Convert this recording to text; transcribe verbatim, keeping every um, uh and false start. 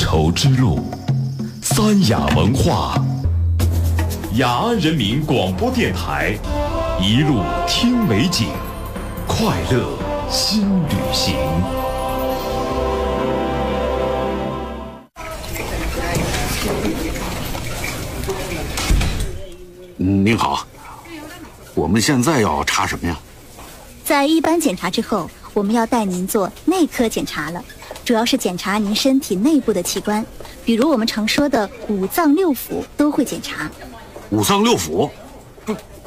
绸之路，三雅文化，雅安人民广播电台，一路听美景，快乐新旅行。 您好，我们现在要查什么呀？ 在一般检查之后，我们要带您做内科检查了，主要是检查您身体内部的器官，比如我们常说的五脏六腑都会检查。 五脏六腑？不，